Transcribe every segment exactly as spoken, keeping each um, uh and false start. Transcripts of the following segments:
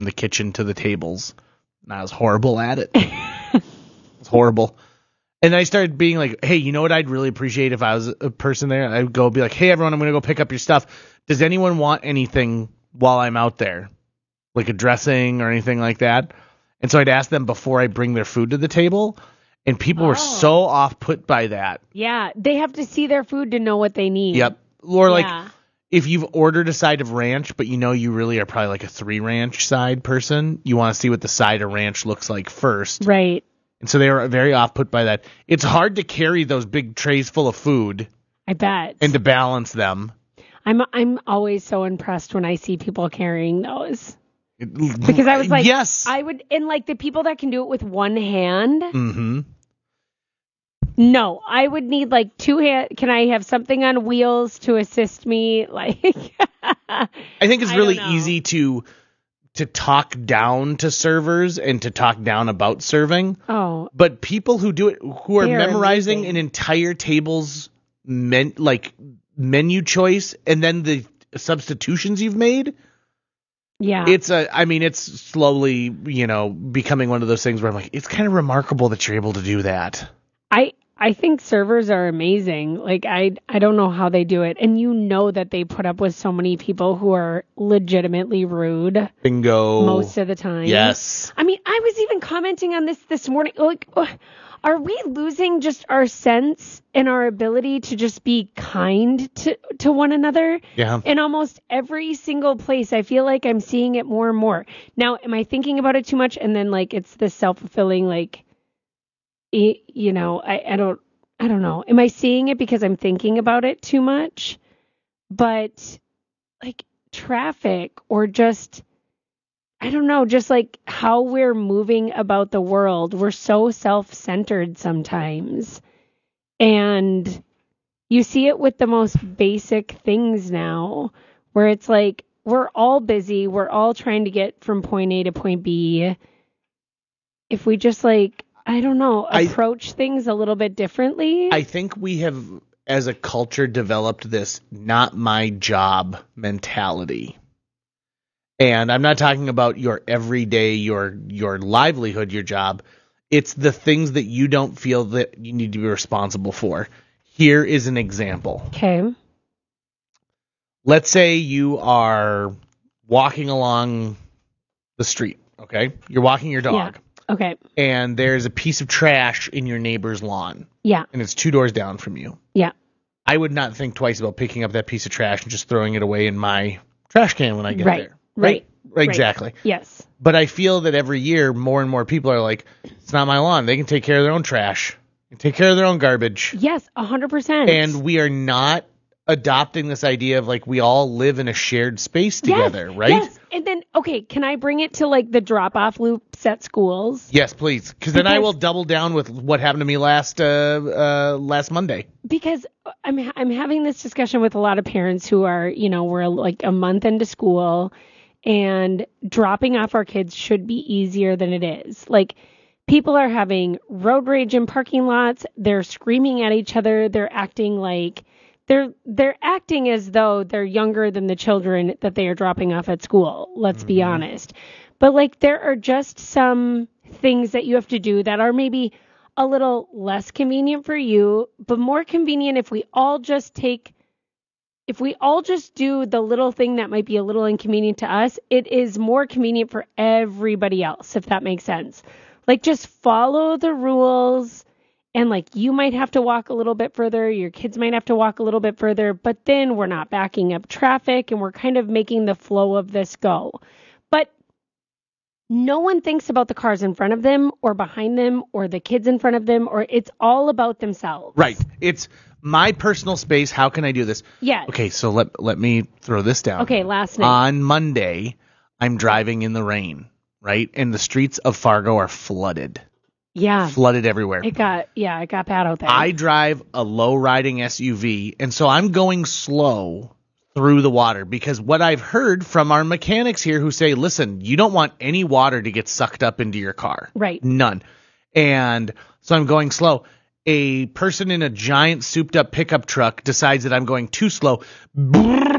the kitchen to the tables. And I was horrible at it. It's horrible. And I started being like, hey, you know what I'd really appreciate if I was a person there? I'd go be like, hey, everyone, I'm going to go pick up your stuff. Does anyone want anything while I'm out there? Like a dressing or anything like that? And so I'd ask them before I bring their food to the table. And people oh. were so off put by that. Yeah, they have to see their food to know what they need. Yep. Or like yeah. if you've ordered a side of ranch, but you know you really are probably like a three ranch side person, you want to see what the side of ranch looks like first. Right. And so they were very off put by that. It's hard to carry those big trays full of food. I bet. And to balance them. I'm I'm always so impressed when I see people carrying those. Because I was like, yes. I would, and like the people that can do it with one hand. Mm-hmm. No, I would need like two hand. Can I have something on wheels to assist me? Like, I think it's really easy to to talk down to servers and to talk down about serving. Oh, but people who do it, who are memorizing amazing. an entire table's men like menu choice and then the substitutions you've made. Yeah, it's a. I mean, it's slowly, you know, becoming one of those things where I'm like, it's kind of remarkable that you're able to do that. I I think servers are amazing. Like I I don't know how they do it, and you know that they put up with so many people who are legitimately rude. Bingo. Most of the time. Yes. I mean, I was even commenting on this this morning. Like, are we losing just our sense and our ability to just be kind to to one another? Yeah. In almost every single place, I feel like I'm seeing it more and more. Now, am I thinking about it too much? And then like it's this self-fulfilling like. You know, I, I don't, I don't know. Am I seeing it because I'm thinking about it too much? But like traffic or just, I don't know, just like how we're moving about the world. We're so self-centered sometimes. And you see it with the most basic things now where it's like, we're all busy. We're all trying to get from point A to point B. If we just like, I don't know, approach I, things a little bit differently. I think we have, as a culture, developed this not my job mentality. And I'm not talking about your everyday, your your livelihood, your job. It's the things that you don't feel that you need to be responsible for. Here is an example. Okay. Let's say you are walking along the street, okay? You're walking your dog. Yeah. Okay. And there's a piece of trash in your neighbor's lawn. Yeah. And it's two doors down from you. Yeah. I would not think twice about picking up that piece of trash and just throwing it away in my trash can when I get right. there. Right. Right. Exactly. Right. Yes. But I feel that every year more and more people are like, it's not my lawn. They can take care of their own trash. They can take care of their own garbage. Yes, one hundred percent. And we are not adopting this idea of like we all live in a shared space together, yes, right? Yes. And then, okay, can I bring it to like the drop-off loops at schools? Yes, please. Because then I will double down with what happened to me last uh, uh, last Monday. Because I'm I'm having this discussion with a lot of parents who are, you know, we're like a month into school, and dropping off our kids should be easier than it is. Like, people are having road rage in parking lots. They're screaming at each other. They're acting like... They're they're acting as though they're younger than the children that they are dropping off at school. Let's mm-hmm. be honest. But like there are just some things that you have to do that are maybe a little less convenient for you, but more convenient if we all just take, if we all just do the little thing that might be a little inconvenient to us, it is more convenient for everybody else, if that makes sense. Like just follow the rules. And like you might have to walk a little bit further, your kids might have to walk a little bit further, but then we're not backing up traffic and we're kind of making the flow of this go. But no one thinks about the cars in front of them or behind them or the kids in front of them, or it's all about themselves. Right. It's my personal space. How can I do this? Yes. Okay, so let let me throw this down. Okay, last night. On Monday, I'm driving in the rain, right? And the streets of Fargo are flooded. Yeah. Flooded everywhere. It got, yeah, it got bad out there. I drive a low-riding S U V, and so I'm going slow through the water because what I've heard from our mechanics here who say, listen, you don't want any water to get sucked up into your car. Right. None. And so I'm going slow. A person in a giant souped-up pickup truck decides that I'm going too slow,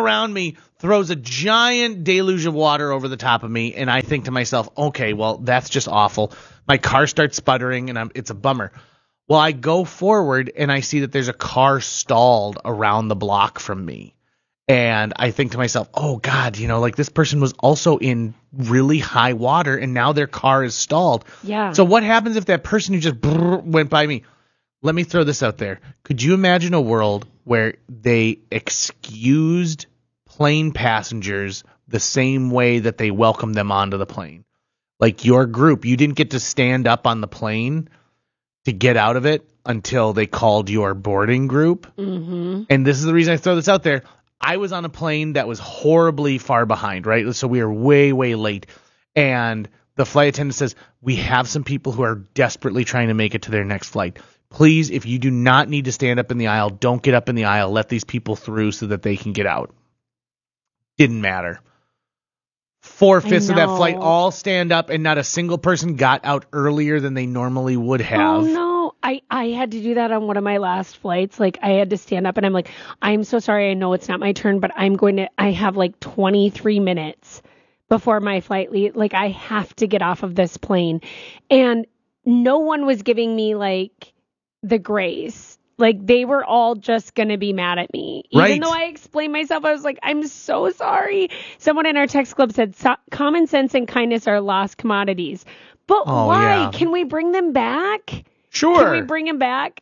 around me throws a giant deluge of water over the top of me, and I think to myself, okay, well, that's just awful. My car starts sputtering, and I'm, it's a bummer. Well, I go forward, and I see that there's a car stalled around the block from me. And I think to myself, oh, God, you know, like this person was also in really high water, and now their car is stalled. Yeah. So what happens if that person who just brrr, went by me? Let me throw this out there. Could you imagine a world where they excused plane passengers the same way that they welcomed them onto the plane? Like your group, you didn't get to stand up on the plane to get out of it until they called your boarding group. Mm-hmm. And this is the reason I throw this out there. I was on a plane that was horribly far behind, right? So we were way, way late. And the flight attendant says, we have some people who are desperately trying to make it to their next flight. Please, if you do not need to stand up in the aisle, don't get up in the aisle. Let these people through so that they can get out. Didn't matter. Four-fifths of that flight all stand up, and not a single person got out earlier than they normally would have. Oh, no. I, I had to do that on one of my last flights. Like, I had to stand up, and I'm like, I'm so sorry. I know it's not my turn, but I'm going to – I have like twenty-three minutes before my flight leave. Like, I have to get off of this plane. And no one was giving me, like, the grace. Like, they were all just going to be mad at me. Even right. though I explained myself, I was like, I'm so sorry. Someone in our text club said, so- common sense and kindness are lost commodities. But oh, why? Yeah. Can we bring them back? Sure. Can we bring them back?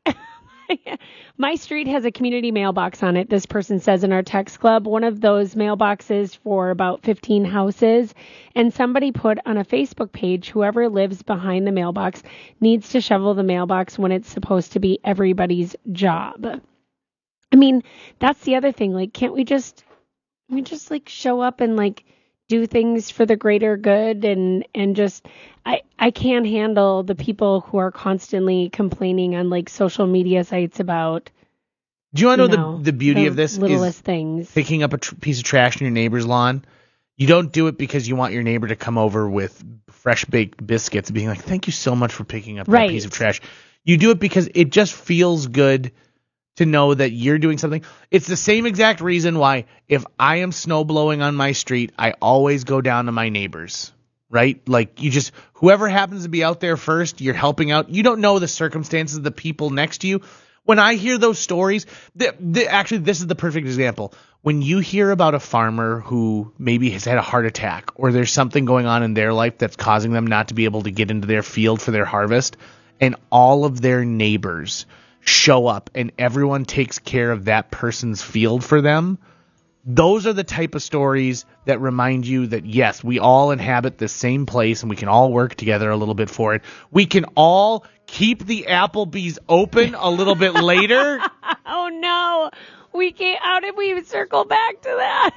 My street has a community mailbox on it, this person says in our text club. One of those mailboxes for about fifteen houses. And somebody put on a Facebook page, whoever lives behind the mailbox needs to shovel the mailbox when it's supposed to be everybody's job. I mean, that's the other thing. Like, can't we just, can we just like show up and like do things for the greater good and, and just, I, I can't handle the people who are constantly complaining on like social media sites about. Do you want to know, know the, the beauty the of this littlest is things. Picking up a tr- piece of trash in your neighbor's lawn? You don't do it because you want your neighbor to come over with fresh baked biscuits being like, thank you so much for picking up that right. piece of trash. You do it because it just feels good to know that you're doing something. It's the same exact reason why if I am snow blowing on my street, I always go down to my neighbors, right? Like you just, whoever happens to be out there first, you're helping out. You don't know the circumstances of the people next to you. When I hear those stories, the, the, actually, this is the perfect example. When you hear about a farmer who maybe has had a heart attack or there's something going on in their life that's causing them not to be able to get into their field for their harvest, and all of their neighbors show up and everyone takes care of that person's field for them, those are the type of stories that remind you that, yes, we all inhabit the same place and we can all work together a little bit for it. We can all keep the Applebee's open a little bit later. Oh, no. We can't. How did we circle back to that?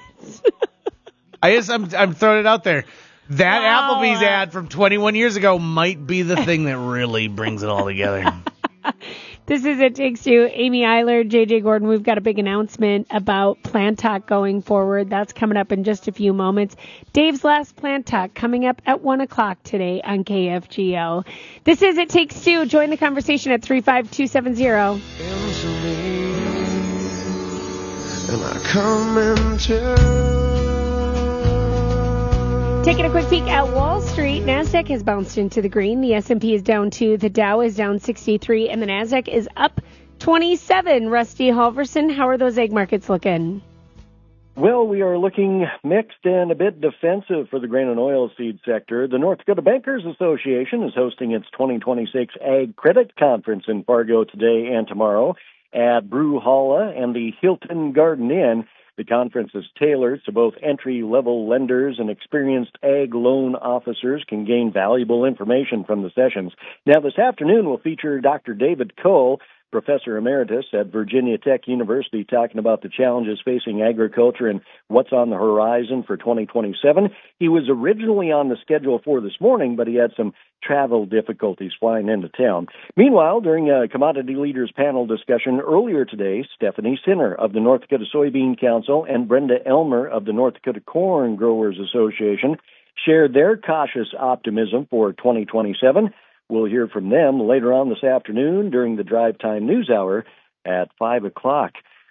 I guess I'm, I'm throwing it out there. That wow. Applebee's ad from twenty-one years ago might be the thing that really brings it all together. This is It Takes Two. Amy Eiler, J J Gordon. We've got a big announcement about Plant Talk going forward. That's coming up in just a few moments. Dave's last Plant Talk coming up at one o'clock today on K F G O. This is It Takes Two. Join the conversation at three five two seven zero. And I come into Taking a quick peek at Wall Street, NASDAQ has bounced into the green. The S and P is down two. The Dow is down sixty-three, and the NASDAQ is up twenty-seven. Rusty Halverson, how are those egg markets looking? Well, we are looking mixed and a bit defensive for the grain and oilseed sector. The North Dakota Bankers Association is hosting its twenty twenty-six Ag Credit Conference in Fargo today and tomorrow at Brew Halla and the Hilton Garden Inn. The conference is tailored so both entry-level lenders and experienced ag loan officers can gain valuable information from the sessions. Now, this afternoon will feature Doctor David Cole, Professor Emeritus at Virginia Tech University, talking about the challenges facing agriculture and what's on the horizon for twenty twenty-seven. He was originally on the schedule for this morning, but he had some travel difficulties flying into town. Meanwhile, during a Commodity Leaders panel discussion earlier today, Stephanie Sinner of the North Dakota Soybean Council and Brenda Elmer of the North Dakota Corn Growers Association shared their cautious optimism for twenty twenty-seven. We'll hear from them later on this afternoon during the Drive Time News Hour at five o'clock.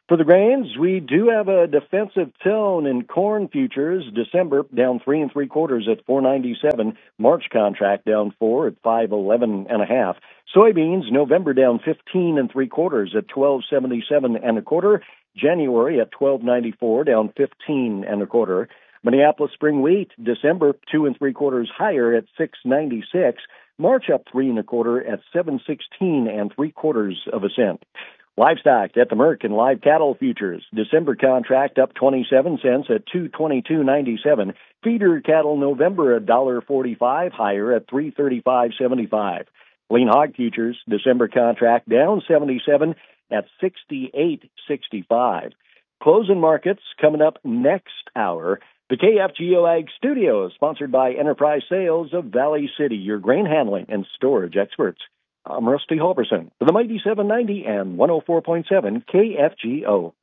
For the grains, we do have a defensive tone in corn futures. December down three and three quarters at four ninety-seven. March contract down four at five eleven and a half. Soybeans, November down fifteen and three quarters at twelve seventy-seven and a quarter. January at twelve ninety-four, down fifteen and a quarter. Minneapolis spring wheat, December two and three quarters higher at six ninety-six. March up three and a quarter at seven sixteen and three quarters of a cent. Livestock at the Merck and live cattle futures. December contract up twenty-seven cents at two twenty-two ninety-seven. Feeder cattle November one dollar forty-five higher at three thirty-five seventy-five. Lean hog futures December contract down seventy-seven at sixty-eight sixty-five. Closing markets coming up next hour. The K F G O Ag Studios, sponsored by Enterprise Sales of Valley City, your grain handling and storage experts. I'm Rusty Halverson for the Mighty seven ninety and one oh four point seven K F G O.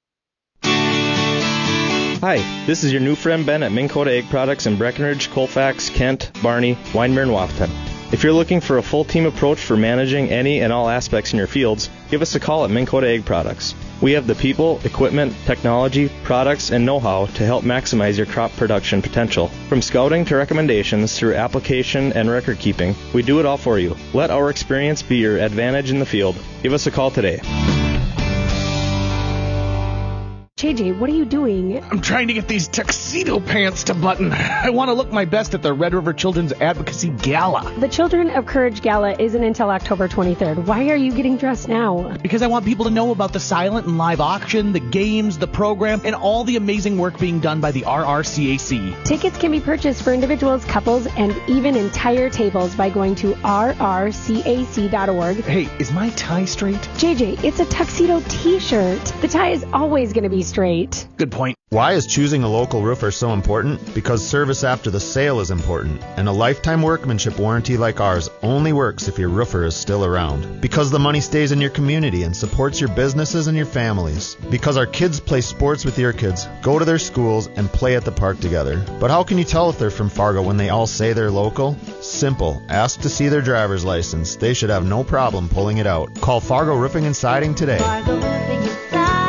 Hi, this is your new friend Ben at Minn Kota Egg Products in Breckenridge, Colfax, Kent, Barney, Winemere, and Wahpeton. If you're looking for a full team approach for managing any and all aspects in your fields, give us a call at Minn Kota Egg Products. We have the people, equipment, technology, products, and know-how to help maximize your crop production potential. From scouting to recommendations through application and record keeping, we do it all for you. Let our experience be your advantage in the field. Give us a call today. J J, what are you doing? I'm trying to get these tuxedo pants to button. I want to look my best at the Red River Children's Advocacy Gala. The Children of Courage Gala isn't until October twenty-third. Why are you getting dressed now? Because I want people to know about the silent and live auction, the games, the program, and all the amazing work being done by the R R C A C. Tickets can be purchased for individuals, couples, and even entire tables by going to r r c a c dot org. Hey, is my tie straight? J J, it's a tuxedo t-shirt. The tie is always going to be straight. Good point. Why is choosing a local roofer so important? Because service after the sale is important, and a lifetime workmanship warranty like ours only works if your roofer is still around. Because the money stays in your community and supports your businesses and your families. Because our kids play sports with your kids, go to their schools, and play at the park together. But how can you tell if they're from Fargo when they all say they're local? Simple. Ask to see their driver's license. They should have no problem pulling it out. Call Fargo Roofing and Siding today. Fargo Roofing and Siding.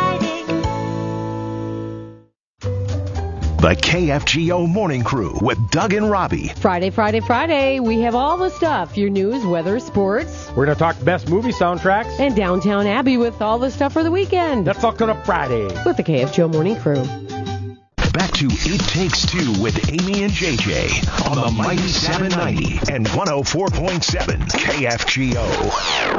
The K F G O Morning Crew with Doug and Robbie. Friday, Friday, Friday. We have all the stuff. Your news, weather, sports. We're going to talk best movie soundtracks. And Downtown Abbey with all the stuff for the weekend. That's all coming up Friday. With the K F G O Morning Crew. Back to It Takes Two with Amy and J J on the Mighty seven ninety and one oh four point seven K F G O.